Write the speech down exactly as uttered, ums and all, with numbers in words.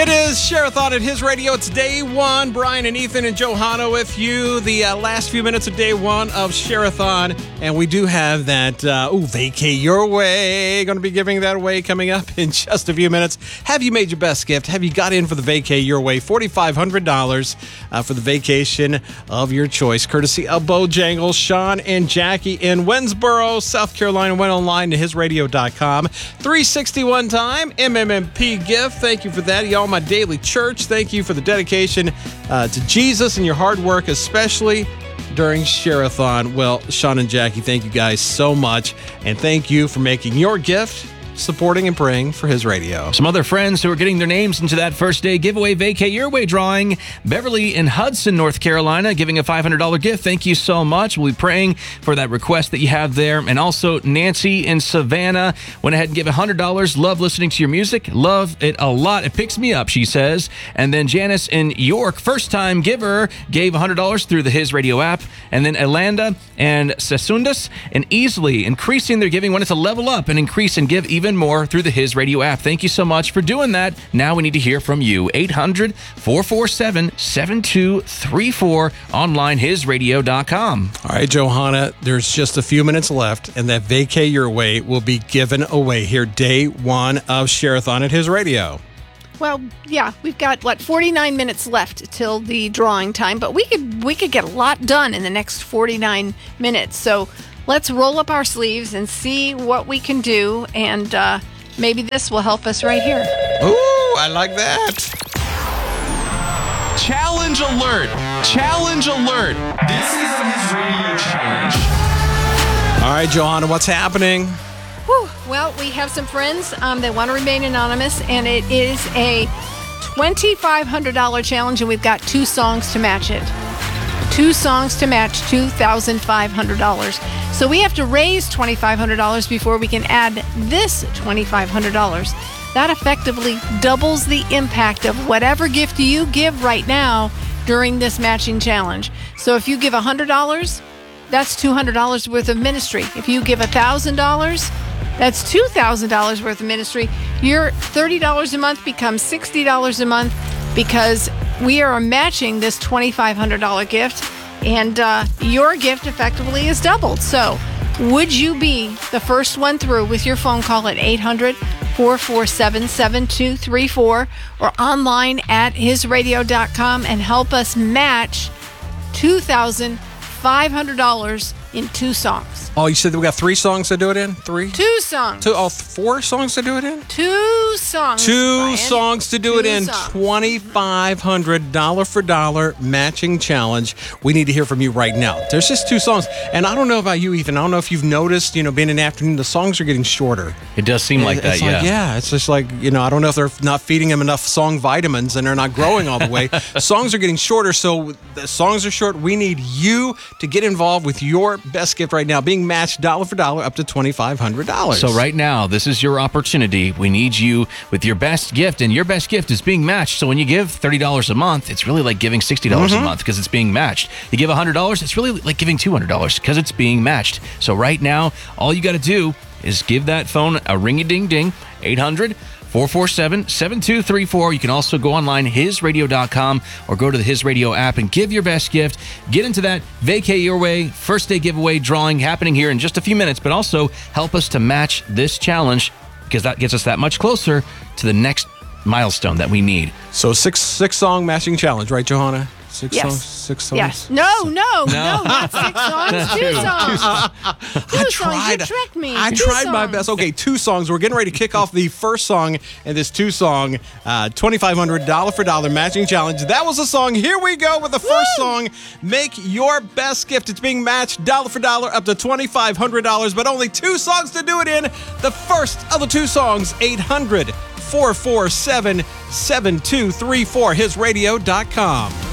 It is Share-a-thon at His Radio. It's day one. Brian and Ethan and Johanna with you. The uh, last few minutes of day one of Share-a-thon. And we do have that, uh, ooh, Vacay Your Way. Going to be giving that away coming up in just a few minutes. Have you made your best gift? Have you got in for the Vacay Your Way? four thousand five hundred dollars uh, for the vacation of your choice. Courtesy of Bojangles, Sean and Jackie in Winsboro, South Carolina. Went online to his radio dot com. three sixty-one time, M M M P gift. Thank you for that. Y'all, my daily church. Thank you for the dedication uh, to Jesus and your hard work, especially during Share-a-thon. Well, Sean and Jackie, thank you guys so much. And thank you for making your gift, supporting and praying for His Radio. Some other friends who are getting their names into that first day giveaway Vacay Your Way drawing. Beverly in Hudson, North Carolina, giving a five hundred dollars gift. Thank you so much. We'll be praying for that request that you have there. And also Nancy in Savannah went ahead and gave one hundred dollars. Love listening to your music. Love it a lot. It picks me up, she says. And then Janice in York, first-time giver, gave one hundred dollars through the His Radio app. And then Elanda and Sesundas and Easily increasing their giving. Wanted to level up and increase and give even Even more through the His Radio app. Thank you so much for doing that. Now we need to hear from you. eight hundred, four four seven, seven two three four, online his radio dot com. All right, Johanna, there's just a few minutes left, and that Vacay Your Way will be given away here day one of Share-a-thon at His Radio. Well, yeah, we've got, what, forty-nine minutes left till the drawing time, but we could we could get a lot done in the next forty-nine minutes. So let's roll up our sleeves and see what we can do, and uh, maybe this will help us right here. Ooh, I like that. Challenge alert! Challenge alert! This is the His Radio Challenge. All right, Johanna, what's happening? Whew. Well, we have some friends um, that want to remain anonymous, and it is a twenty-five hundred dollars challenge, and we've got two songs to match it. Two songs to match two thousand five hundred dollars. So we have to raise twenty-five hundred dollars before we can add this twenty-five hundred dollars. That effectively doubles the impact of whatever gift you give right now during this matching challenge. So if you give one hundred dollars, that's two hundred dollars worth of ministry. If you give one thousand dollars, that's two thousand dollars worth of ministry. Your thirty dollars a month becomes sixty dollars a month because we are matching this twenty-five hundred dollars gift, and uh, your gift effectively is doubled. So would you be the first one through with your phone call at eight hundred, four four seven, seven two three four or online at his radio dot com and help us match two thousand five hundred dollars in two songs? Oh, you said that we got three songs to do it in? Three? Two songs. Two, oh, four songs to do it in? Two songs. Two Brian. songs to do Two it in. songs. twenty-five hundred dollars dollar for dollar matching challenge. We need to hear from you right now. There's just two songs. And I don't know about you, Ethan. I don't know if you've noticed, you know, being in the afternoon, the songs are getting shorter. It does seem like that, it's yeah. Like, yeah, it's just like, you know, I don't know if they're not feeding them enough song vitamins and they're not growing all the way. Songs are getting shorter, so the songs are short. We need you to get involved with your best gift right now, being matched dollar for dollar up to twenty-five hundred dollars. So right now, this is your opportunity. We need you with your best gift, and your best gift is being matched. So when you give thirty dollars a month, it's really like giving sixty dollars mm-hmm. a month because it's being matched. You give one hundred dollars, it's really like giving two hundred dollars because it's being matched. So right now, all you got to do is give that phone a ring-a-ding-ding, eight hundred, four four seven, seven two three four. You can also go online, his radio dot com, or go to the His Radio app and give your best gift. Get into that Vacay Your Way first day giveaway drawing happening here in just a few minutes, but also help us to match this challenge because that gets us that much closer to the next milestone that we need. So six six song matching challenge, right, Johanna? Six yes. songs? Six songs? Yes. No, no, no, no, not six songs. Two songs. Two I songs. tried. You tricked me. I two tried songs. my best. Okay, two songs. We're getting ready to kick off the first song in this two-song, uh, twenty-five hundred dollars dollar for dollar matching challenge. That was the song. Here we go with the first Woo! song. Make your best gift. It's being matched dollar for dollar up to twenty-five hundred dollars, but only two songs to do it in. The first of the two songs, eight hundred, four four seven, seven two three four, his radio dot com.